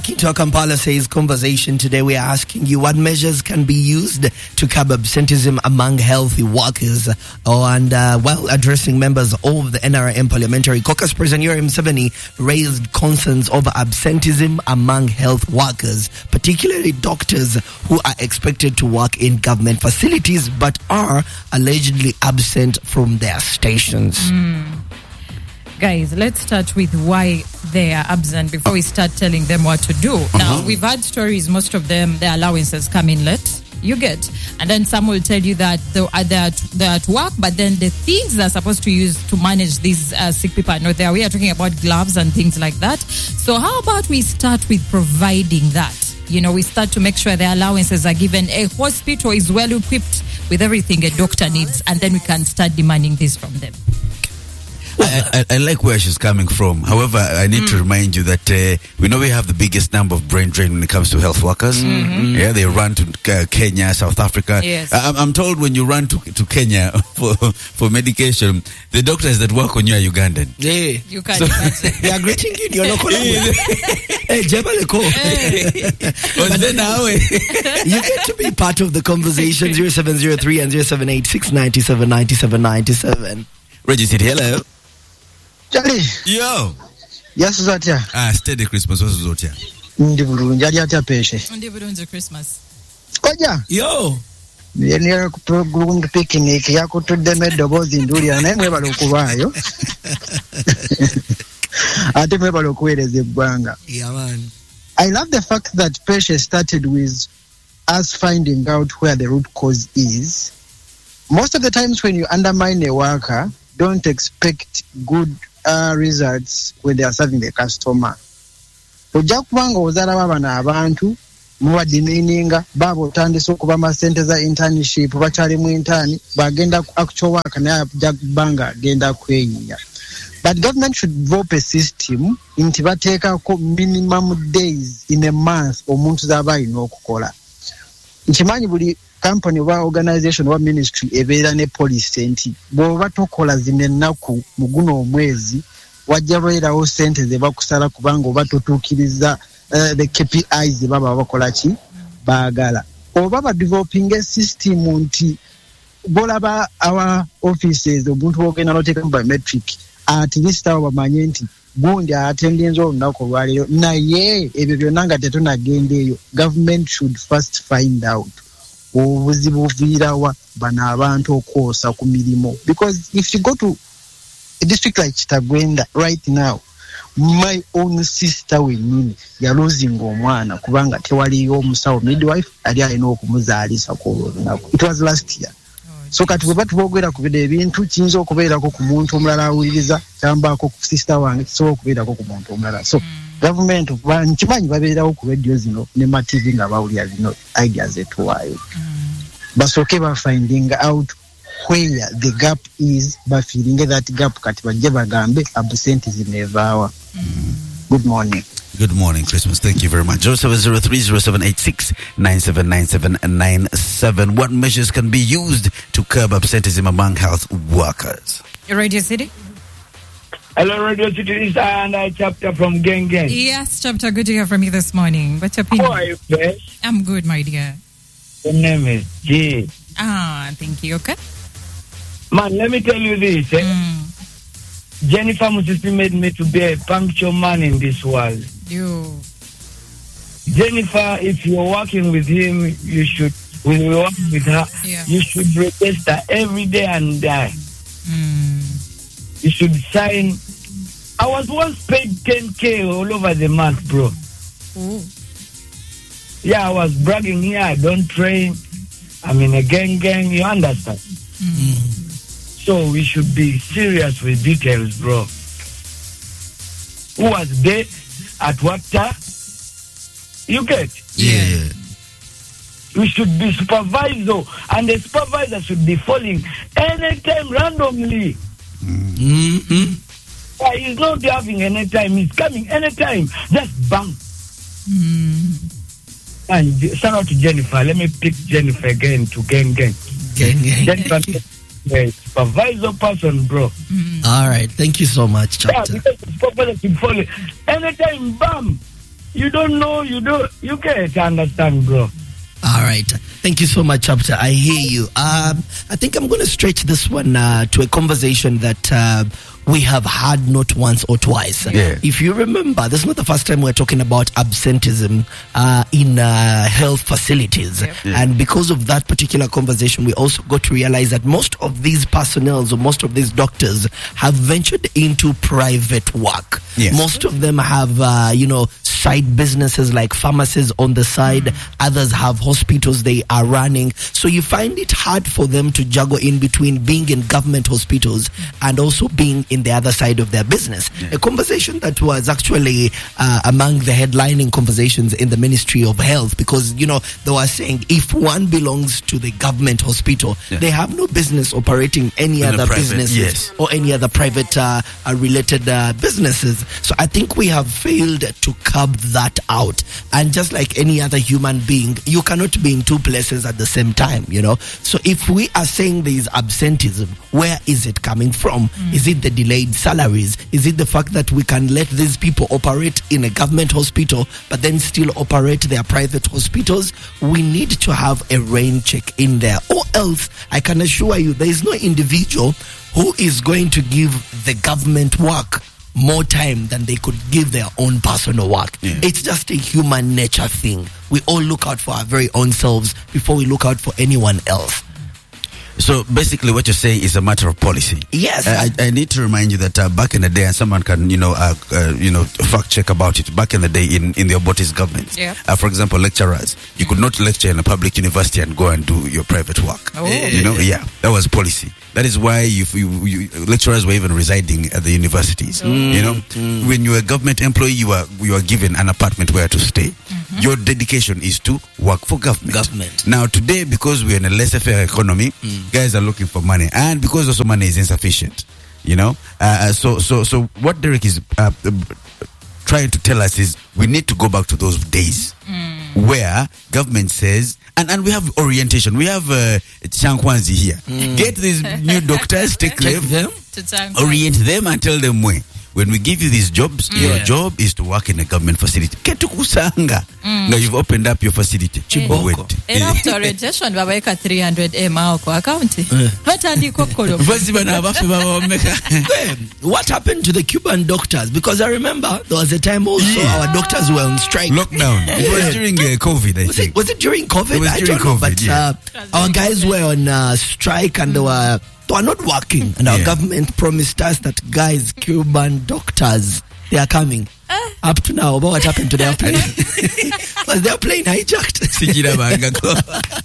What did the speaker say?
Talking to our Kampala Says conversation today, we are asking you what measures can be used to curb absenteeism among healthy workers. While addressing members of the NRM Parliamentary Caucus, President Yoweri Museveni raised concerns over absenteeism among health workers, particularly doctors who are expected to work in government facilities but are allegedly absent from their stations. Guys, let's start with why they are absent before we start telling them what to do. Now, we've had stories, most of them, their allowances come in late. You get. And then some will tell you that they're at work, but then the things they're supposed to use to manage these sick people are not there. We are talking about gloves and things like that. So how about we start with providing that? You know, we start to make sure their allowances are given. A hospital is well equipped with everything a doctor needs, and then we can start demanding this from them. I like where she's coming from. However, I need to remind you that we know we have the biggest number of brain drain when it comes to health workers. Yeah, they run to Kenya, South Africa. Yes. I'm told when you run to Kenya for medication, the doctors that work on you are Ugandan. Yeah. You can imagine. They are greeting you in your local language. Hey, Jebaleko. You get to be part of the conversation. 0703 and 0786 97 97 97. Reggie said hello. Charlie. Yo. Yes, Zatia. Steady Christmas. What's Zotia? Ndibulungi ali atya peshe. Ndibulungi Christmas. Koja. Yo. Yenye ku picnic yakutudde meddobozi ndulira naye mwebala okubaayo. Ate mwebala okuweereza eggwanga. Yeah, man. I love the fact that Peshe started with us finding out where the root cause is. Most of the times when you undermine a worker, don't expect good results when they are serving the customer. Ojja kubanga ozaalaba bano abantu mubadimininga baaba otandise okuba amasente za internship bakyali mu intani bagenda actual work naye ajja kubanga agenda kweyinya. But government should develop a system nti bateekako minimum days in a month omuntu z'aba alina okukola. Nkimanyi buli company oba organization oba ministry ebeera ne policy nti bw'oba tokola zino ennaku mu guno omwezi wajja beerawo sente ze bakusala kubanga oba totuukiriza the KPIs ze baba bakola ki baagala. Oba badeveloping a system nti bolaba our offices omuntu wogenda noteeka mu biometric at least awo bamanye nti gundi atendinza olunaku olwaleero naye ebyo byonna nga tetunagenda eyo. Government should first find out obuzibu buviirawa bano abantu okwosa ku mirimu, because if you go to a district like Kitagwenda right now, my own sister wennyini yaloozinga omwana kubanga tewaliyo omusawo midwife ali alina okumuzaalisa kw'olunaku. It was last year. So kati bwe batuboogera ku bino ebintu kiyinza okubeerako ku muntu omulala awuliriza kyambaako ku sister wange kisobola okubeerako ku muntu omulala. So government nkimanyi babeerawo ku radio zino ne ma TV nga bawulira zino ideas etuwaayo. Basooke bafinding out where the gap is, bafiiringe that gap kati bajje bagambe absenteeism evaawa. Good morning. Good morning, Christmas. Thank you very much. 0703-0786-9797. What measures can be used to curb absenteeism among health workers? Radio City. Hello, Radio City. And I chapter from Gang. Yes, chapter. Good to hear from you this morning. What's your opinion? How are you, Bess? I'm good, my dear. The name is G. Thank you. Okay. Man, let me tell you this. Jennifer Musisi made me to be a punctual man in this world. Jennifer, if you're working with him, you should, when you're working with her, you should register every day and die. You should sign. I was once paid 10K all over the month, bro. Ooh. Yeah, I was bragging here. I don't train. I'm in a gang, you understand? So we should be serious with details, bro. Who was there at what time? You get? Yeah. We should be supervisor, and the supervisor should be falling anytime randomly. He's not having any time. He's coming anytime. Just bang. And shout out to Jennifer. Let me pick Jennifer again to gang. Jennifer, supervisor person, bro. All right. Thank you so much, Chapter. Yeah, because the supervisor should fall anytime. Bam. you don't know, you can't understand, bro. All right. Thank you so much, Chapter. I hear you. I think I'm going to stretch this one to a conversation that we have had not once or twice. Yeah. If you remember, this is not the first time we're talking about absenteeism in health facilities. Yep. Yeah. And because of that particular conversation, we also got to realize that most of these personnel or most of these doctors have ventured into private work. Yes. Most of them have, side businesses like pharmacies on the side. Others have hospitals they are running. So you find it hard for them to juggle in between being in government hospitals and also being in the other side of their business. Yeah. A conversation that was actually among the headlining conversations in the Ministry of Health, because, they were saying if one belongs to the government hospital, they have no business operating any other businesses or any other private related businesses. So I think we have failed to curb that out. And just like any other human being, you cannot be in two places at the same time, So if we are saying there is absenteeism, where is it coming from? Is it the delayed salaries? Is it the fact that we can let these people operate in a government hospital but then still operate their private hospitals? We need to have a rain check in there, or else I can assure you there is no individual who is going to give the government work more time than they could give their own personal work. It's just a human nature thing. We all look out for our very own selves before we look out for anyone else. So basically what you're saying is a matter of policy. Yes. I need to remind you that back in the day, and someone can, fact check about it, back in the day in the Obote's government, for example, lecturers, you could not lecture in a public university and go and do your private work. That was policy. That is why you lecturers were even residing at the universities. When you were a government employee, you are given an apartment where to stay. Your dedication is to work for government. Now today, because we're in a laissez-faire economy, guys are looking for money, and because also money is insufficient, so what Derek is trying to tell us is we need to go back to those days where government says, and we have orientation. We have Chankwanzi here. Get these new doctors, take them, orient them, and tell them when we give you these jobs, your job is to work in a government facility. Ketukusanga. Now you've opened up your facility. After orientation, babeka 300 kwa account. What happened to the Cuban doctors? Because I remember there was a time also our doctors were on strike. Lockdown. It was during COVID, I think. Was it during COVID? It was during COVID, but our guys were on strike and they were not working. And our government promised us that, guys, Cuban doctors, they are coming. Up to now, about what happened to their plane? Was their plane hijacked?